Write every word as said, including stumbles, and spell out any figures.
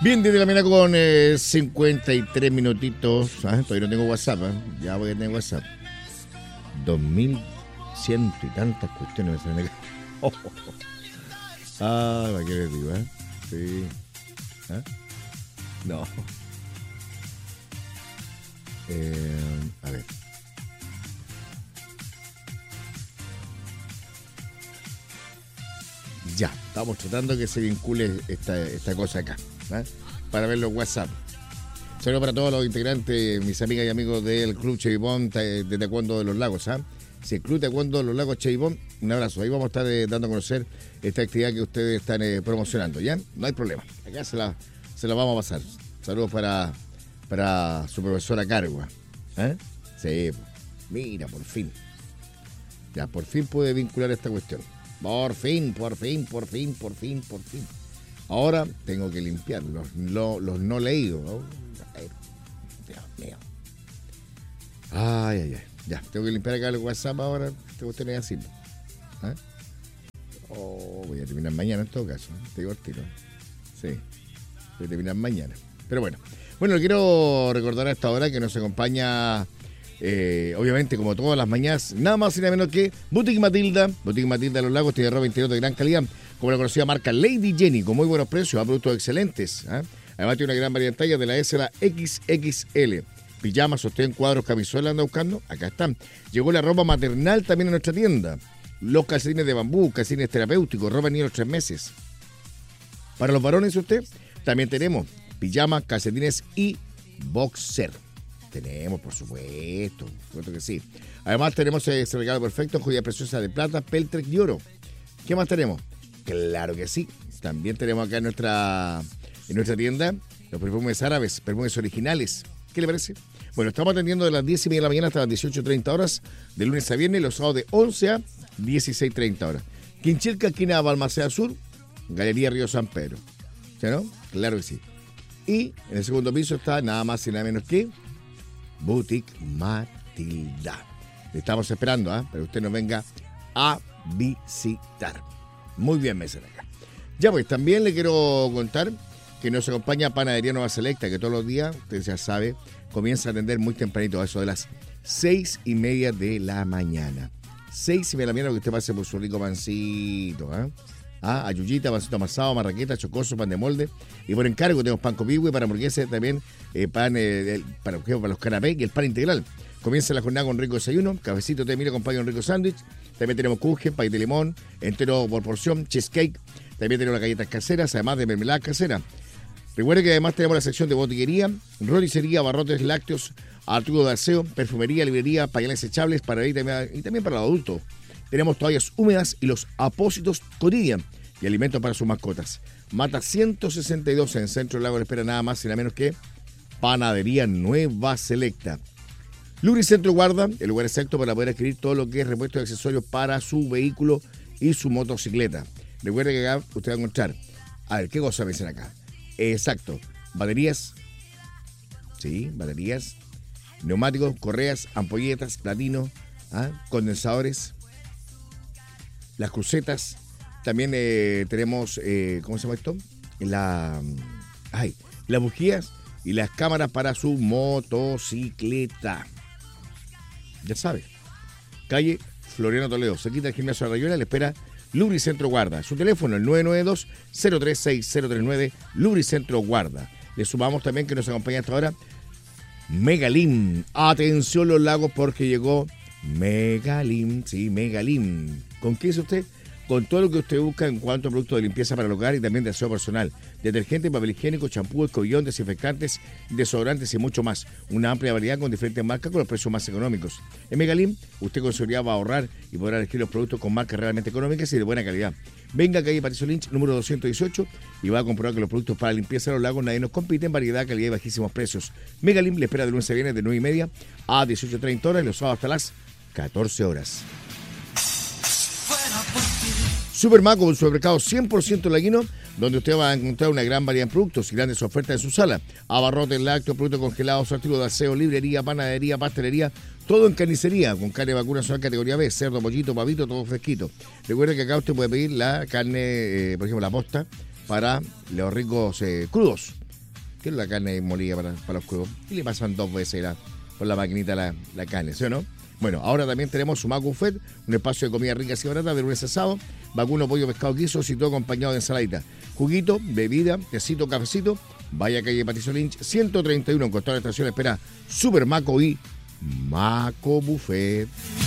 Bien, desde la mañana con eh, cincuenta y tres minutitos. Ah, todavía no tengo WhatsApp, ¿eh? Ya voy a tener WhatsApp. Dos mil ciento y tantas cuestiones me salen acá. Oh, oh, oh. Ah, ¿para qué les digo, eh? Sí. ¿Ah? No. Eh, a ver. Ya, estamos tratando que se vincule esta, esta cosa acá, ¿eh? Para ver los WhatsApp. Saludos para todos los integrantes, mis amigas y amigos del Club Cheibón de Taekwondo de los Lagos, ¿ah? ¿eh? Si el Club Taekwondo de los Lagos Cheibón, un abrazo. Ahí vamos a estar eh, dando a conocer esta actividad que ustedes están eh, promocionando, ¿ya? No hay problema. Acá se la, se la vamos a pasar. Saludos para, para su profesora Cargua, ¿eh? Sí, mira, por fin. Ya, por fin pude vincular esta cuestión. Por fin, por fin, por fin, por fin, por fin. Ahora tengo que limpiar los, los, los no leídos, ¿no? Ay, Dios mío. Ay, ay, ay. Ya, tengo que limpiar acá el WhatsApp ahora. Esta cuestión es así. ¿Eh? Oh, voy a terminar mañana en todo caso. ¿eh? Te digo el tiro. Sí, voy a terminar mañana. Pero bueno. Bueno, quiero recordar a esta hora que nos acompaña... Eh, obviamente, como todas las mañanas, nada más y nada menos que Boutique Matilda. Boutique Matilda de los Lagos tiene ropa interior de gran calidad, como la conocida marca Lady Jenny, con muy buenos precios, a productos excelentes. ¿eh? Además, tiene una gran variedad de tallas de la S a la equis equis ele. Pijamas, sostén, cuadros, camisolas, anda buscando. Acá están. Llegó la ropa maternal también en nuestra tienda. Los calcetines de bambú, calcetines terapéuticos, ropa de niños tres meses. Para los varones, usted, también tenemos pijamas, calcetines y boxer. Tenemos, por supuesto, por supuesto que sí. Además tenemos ese regalo perfecto, joya preciosa de plata, peltrec y oro. ¿Qué más tenemos? Claro que sí. También tenemos acá en nuestra, en nuestra tienda los perfumes árabes, perfumes originales. ¿Qué le parece? Bueno, estamos atendiendo de las diez y media de la mañana hasta las dieciocho treinta horas, de lunes a viernes, los sábados de once a dieciséis treinta horas. Quinchilca, esquina Balmaceda Sur, Galería Río San Pedro. ¿Sí, no? Claro que sí. Y en el segundo piso está nada más y nada menos que Boutique Matilda. Le estamos esperando, ¿eh? Para que usted nos venga a visitar. Muy bien, me acá. Ya pues, también le quiero contar que nos acompaña Panadería Nueva Selecta, que todos los días, usted ya sabe, comienza a atender muy tempranito, a eso de las seis y media de la mañana. Seis y media de la mañana, que usted pase por su rico pancito, ¿eh? Ah, ayuyita, pancito amasado, marraqueta, chocoso, pan de molde. Y por encargo tenemos pan copihue, para hamburguesas también, eh, pan eh, para, para los canapés y el pan integral. Comienza la jornada con rico desayuno, cafecito, té, mira, acompaña un rico sándwich. También tenemos kuchen, pay de limón, entero por porción, cheesecake. También tenemos las galletas caseras, además de mermelada casera. Recuerde que además tenemos la sección de botillería, roticería, barrotes, lácteos, artículos de aseo, perfumería, librería, pañales echables para ir y también para los adultos. Tenemos toallas húmedas y los apósitos Cotidian y alimentos para sus mascotas. Mata ciento sesenta y dos en Centro del Lago, le espera nada más y nada menos que Panadería Nueva Selecta. Lubricentro Guarda, el lugar exacto para poder adquirir todo lo que es repuesto de accesorios para su vehículo y su motocicleta. Recuerde que acá usted va a encontrar, a ver, ¿qué cosa me dicen acá? Exacto, baterías, sí, baterías, neumáticos, correas, ampolletas, platino, ¿ah? condensadores, las crucetas. También eh, tenemos, eh, ¿cómo se llama esto? La, ay, las bujías y las cámaras para su motocicleta. Ya sabe, calle Floriano Toledo, se quita el gimnasio de Rayuela, le espera Lubricentro Guarda. Su teléfono, el nueve nueve dos, cero tres seis cero tres nueve, Lubricentro Guarda. Le sumamos también que nos acompaña hasta ahora Megalim. Atención los lagos porque llegó Megalim, sí, Megalim. ¿Con qué es usted? Con todo lo que usted busca en cuanto a productos de limpieza para el hogar y también de aseo personal. Detergente, papel higiénico, champú, escobillón, desinfectantes, desodorantes y mucho más. Una amplia variedad con diferentes marcas con los precios más económicos. En Megalim, usted con seguridad va a ahorrar y podrá elegir los productos con marcas realmente económicas y de buena calidad. Venga a calle Patricio Lynch, número doscientos dieciocho, y va a comprobar que los productos para limpieza de los lagos nadie nos compite en variedad, calidad y bajísimos precios. Megalim le espera de lunes a viernes de nueve y media a dieciocho treinta horas y los sábados hasta las catorce horas. Supermaco, un supermercado cien por ciento laguino, donde usted va a encontrar una gran variedad de productos y grandes ofertas en su sala. Abarrotes, lácteos, productos congelados, artículos de aseo, librería, panadería, pastelería, todo en carnicería, con carne vacuna nacional categoría B, cerdo, pollito, pavito, todo fresquito. Recuerde que acá usted puede pedir la carne, eh, por ejemplo, la posta, para los ricos eh, crudos. que es la carne molida para, para los juegos, y le pasan dos veces la, por la maquinita la, la carne, ¿sí o no? Bueno, ahora también tenemos Sumac Buffet, un espacio de comida rica y barata de lunes a sábado, vacuno, pollo, pescado, guisos y todo acompañado de ensaladita. Juguito, bebida, tecito, cafecito. Vaya calle Patricio Lynch, ciento treinta y uno, en Costado de la Estación, espera Super Maco y Maco Buffet.